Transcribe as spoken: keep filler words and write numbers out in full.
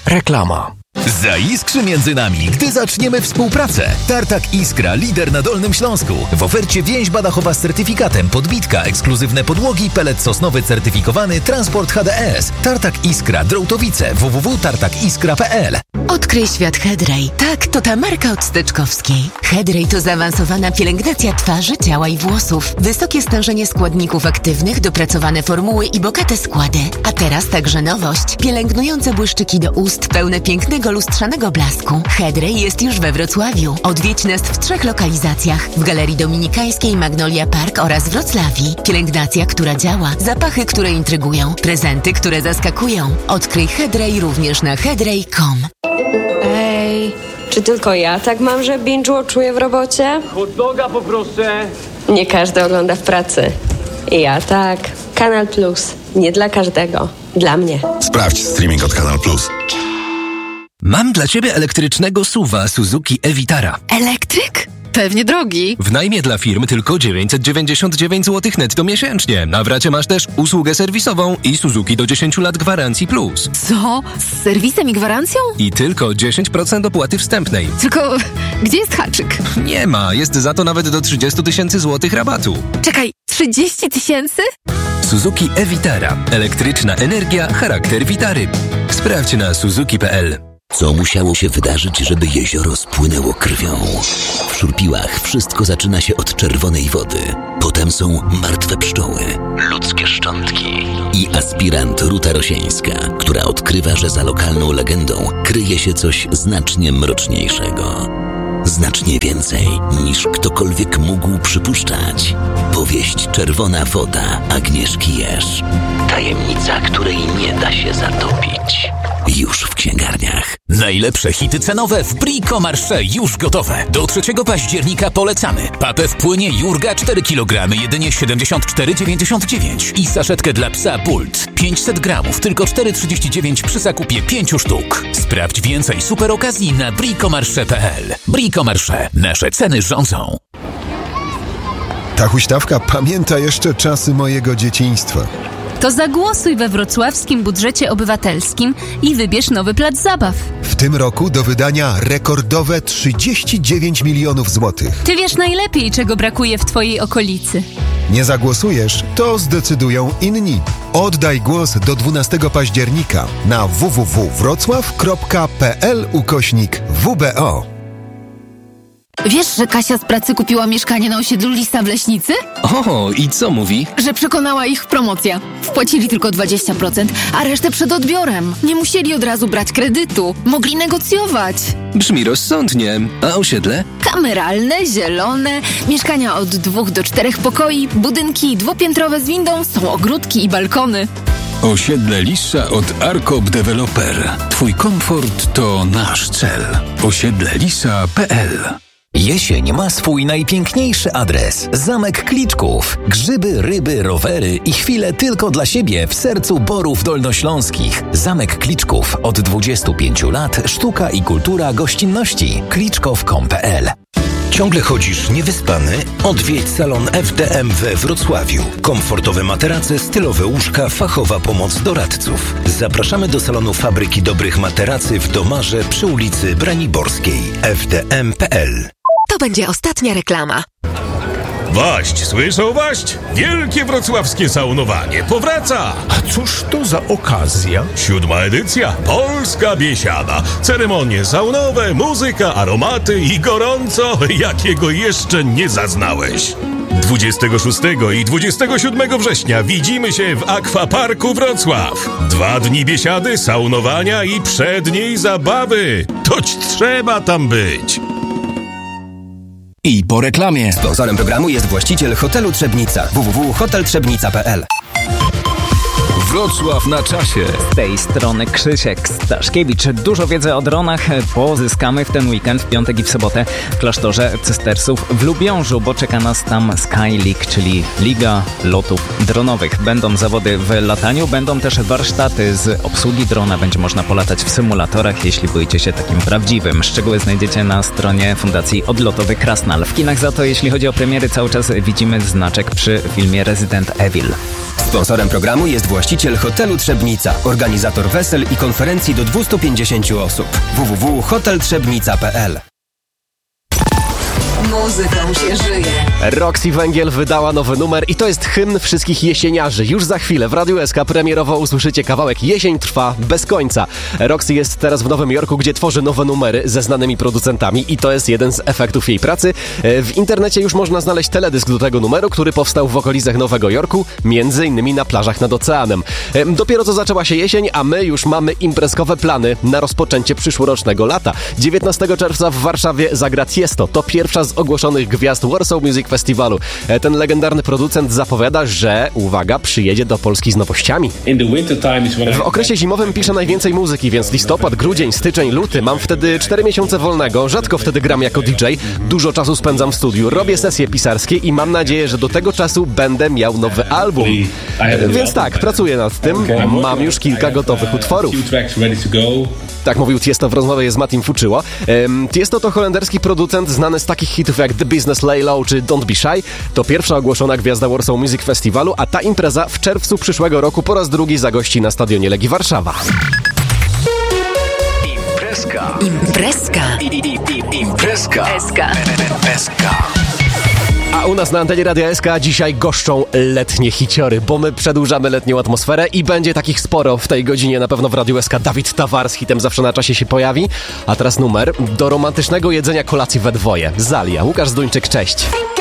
Reklama. Zaiskrzy między nami, gdy zaczniemy współpracę. Tartak Iskra, lider na Dolnym Śląsku. W ofercie więź badachowa z certyfikatem, podbitka, ekskluzywne podłogi, pelet sosnowy certyfikowany, transport H D S. Tartak Iskra, Drołtowice, w w w kropka tartak iskra kropka p l. Odkryj świat Hedrej. Tak, to ta marka od Steczkowskiej. Hedrej to zaawansowana pielęgnacja twarzy, ciała i włosów. Wysokie stężenie składników aktywnych, dopracowane formuły i bogate składy. A teraz także nowość. Pielęgnujące błyszczyki do ust, pełne pięknego lustrzanego blasku. Hedrej jest już we Wrocławiu. Odwiedź nas w trzech lokalizacjach. W Galerii Dominikańskiej, Magnolia Park oraz Wrocławii. Pielęgnacja, która działa. Zapachy, które intrygują. Prezenty, które zaskakują. Odkryj Hedrej również na hedrej kropka com. Ej, czy tylko ja tak mam, że binge-watchuję w robocie? Hot doga poproszę. Nie każdy ogląda w pracy. Ja tak. Kanal Plus. Nie dla każdego. Dla mnie. Sprawdź streaming od Kanal Plus. Mam dla Ciebie elektrycznego suwa Suzuki e-Vitara. Elektryk? Pewnie drogi. W najmie dla firm tylko dziewięćset dziewięćdziesiąt dziewięć złotych netto miesięcznie. Na w racie masz też usługę serwisową i Suzuki do dziesięciu lat gwarancji plus. Co? Z serwisem i gwarancją? I tylko dziesięć procent opłaty wstępnej. Tylko gdzie jest haczyk? Nie ma, jest za to nawet do trzydzieści tysięcy złotych rabatu. Czekaj, trzydzieści tysięcy? Suzuki e-Vitara. Elektryczna energia, charakter Vitary. Sprawdź na suzuki kropka p l. Co musiało się wydarzyć, żeby jezioro spłynęło krwią? W Szurpiłach wszystko zaczyna się od czerwonej wody. Potem są martwe pszczoły, ludzkie szczątki i aspirant Ruta Rosieńska, która odkrywa, że za lokalną legendą kryje się coś znacznie mroczniejszego. Znacznie więcej niż ktokolwiek mógł przypuszczać. Powieść Czerwona woda Agnieszki Jerz. Tajemnica, której nie da się zatopić. Już w księgarniach. Najlepsze hity cenowe w Brico Marché już gotowe. Do trzeciego października polecamy. Papę w płynie Jurga cztery kilogramy, jedynie siedemdziesiąt cztery dziewięćdziesiąt dziewięć. I saszetkę dla psa Bult pięćset gramów, tylko cztery trzydzieści dziewięć przy zakupie pięciu sztuk. Sprawdź więcej super okazji na brico marché kropka p l. Brico Marché. Nasze ceny rządzą. Ta huśtawka pamięta jeszcze czasy mojego dzieciństwa. To zagłosuj we wrocławskim budżecie obywatelskim i wybierz nowy plac zabaw. W tym roku do wydania rekordowe trzydzieści dziewięć milionów złotych. Ty wiesz najlepiej, czego brakuje w twojej okolicy. Nie zagłosujesz, to zdecydują inni. Oddaj głos do dwunastego października na w w w kropka wrocław kropka p l ukośnik w b o. Wiesz, że Kasia z pracy kupiła mieszkanie na osiedlu Lisa w Leśnicy? O, i co mówi? Że przekonała ich promocja. Wpłacili tylko dwadzieścia procent, a resztę przed odbiorem. Nie musieli od razu brać kredytu. Mogli negocjować. Brzmi rozsądnie. A osiedle? Kameralne, zielone, mieszkania od dwóch do czterech pokoi, budynki dwupiętrowe z windą, są ogródki i balkony. Osiedle Lisa od Arkop Developer. Twój komfort to nasz cel. osiedle lisa kropka p l. Jesień ma swój najpiękniejszy adres. Zamek Kliczków. Grzyby, ryby, rowery i chwile tylko dla siebie w sercu Borów Dolnośląskich. Zamek Kliczków. Od dwudziestu pięciu lat sztuka i kultura gościnności. kliczkow kropka com kropka p l. Ciągle chodzisz niewyspany? Odwiedź salon F D M we Wrocławiu. Komfortowe materace, stylowe łóżka, fachowa pomoc doradców. Zapraszamy do salonu Fabryki Dobrych Materacy w Domarze przy ulicy Braniborskiej. f d m kropka p l. To będzie ostatnia reklama. Waść, słyszą waść? Wielkie wrocławskie saunowanie powraca! A cóż to za okazja? Siódma edycja, Polska Biesiada. Ceremonie saunowe, muzyka, aromaty i gorąco, jakiego jeszcze nie zaznałeś. dwudziestego szóstego i dwudziestego siódmego września widzimy się w Akwaparku Wrocław. Dwa dni biesiady, saunowania i przedniej zabawy. Toć trzeba tam być. I po reklamie. Sponsorem programu jest właściciel hotelu Trzebnica. w w w kropka hotel trzebnica kropka p l. Wrocław na czasie. Z tej strony Krzysiek Staszkiewicz. Dużo wiedzy o dronach pozyskamy w ten weekend, w piątek i w sobotę w klasztorze cystersów w Lubiążu, bo czeka nas tam Sky League, czyli Liga Lotów Dronowych. Będą zawody w lataniu, będą też warsztaty z obsługi drona. Będzie można polatać w symulatorach, jeśli boicie się takim prawdziwym. Szczegóły znajdziecie na stronie Fundacji Odlotowy Krasnal. W kinach za to, jeśli chodzi o premiery, cały czas widzimy znaczek przy filmie Resident Evil. Sponsorem programu jest właściciel właściciel hotelu Trzebnica, organizator wesel i konferencji do dwieście pięćdziesiąt osób. w w w kropka hotel trzebnica kropka p l. Muzyką się żyje. Roxy Węgiel wydała nowy numer i to jest hymn wszystkich jesieniarzy. Już za chwilę w Radiu S K premierowo usłyszycie kawałek Jesień trwa bez końca. Roxy jest teraz w Nowym Jorku, gdzie tworzy nowe numery ze znanymi producentami i to jest jeden z efektów jej pracy. W internecie już można znaleźć teledysk do tego numeru, który powstał w okolicach Nowego Jorku, między innymi na plażach nad oceanem. Dopiero co zaczęła się jesień, a my już mamy imprezkowe plany na rozpoczęcie przyszłorocznego lata. dziewiętnastego czerwca w Warszawie zagra Tiesto. To pierwsza z ogłoszonych gwiazd Warsaw Music Festiwalu. Ten legendarny producent zapowiada, że, uwaga, przyjedzie do Polski z nowościami. W okresie zimowym piszę najwięcej muzyki, więc listopad, grudzień, styczeń, luty. Mam wtedy cztery miesiące wolnego, rzadko wtedy gram jako D J, dużo czasu spędzam w studiu, robię sesje pisarskie i mam nadzieję, że do tego czasu będę miał nowy album. Więc tak, pracuję nad tym, mam już kilka gotowych utworów. Tak mówił Tiesto w rozmowie z Matim Fuczyło. Tiesto to holenderski producent znany z takich hitów jak The Business Lay Low czy Don't Be Shy. To pierwsza ogłoszona gwiazda Warsaw Music Festiwalu, a ta impreza w czerwcu przyszłego roku po raz drugi zagości na stadionie Legii Warszawa. Imprezka. Imprezka. Imprezka. Eska. Eska. A u nas na antenie Radia S K dzisiaj goszczą letnie hiciory, bo my przedłużamy letnią atmosferę i będzie takich sporo w tej godzinie. Na pewno w Radiu S K Dawid Tawar z hitem Zawsze na czasie się pojawi. A teraz numer do romantycznego jedzenia kolacji we dwoje. Zalia. Łukasz Zduńczyk, cześć.